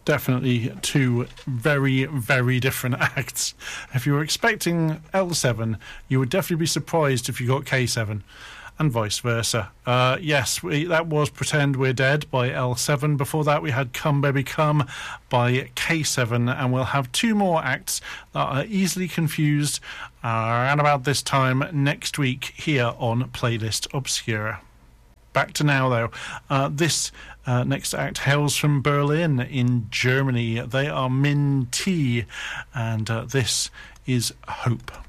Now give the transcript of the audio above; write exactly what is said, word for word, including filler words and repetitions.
Definitely two very, very different acts. If you were expecting L seven, you would definitely be surprised if you got K seven, and vice versa. Uh, yes, we, that was Pretend We're Dead by L seven. Before that, we had Come Baby Come by K seven, and we'll have two more acts that are easily confused uh, around about this time next week here on Playlist Obscura. Back to now, though. Uh, this uh, next act hails from Berlin in Germany. They are Min T, and uh, this is Hope.